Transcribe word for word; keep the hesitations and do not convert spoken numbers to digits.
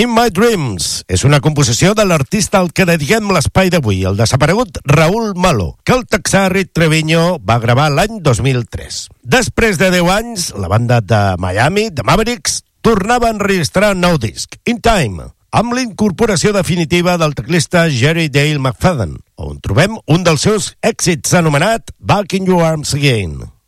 In My Dreams és una composició de l'artista al que dediquem l'espai d'avui, el desaparegut Raúl Malo, que el texà Rick Trevino va gravar l'any dos mil tres. Després de deu anys, la banda de Miami, de Mavericks, tornava a enregistrar un nou disc, In Time, amb l'incorporació definitiva del teclista Jerry Dale McFadden, on trobem un dels seus èxits anomenat Back in Your Arms Again.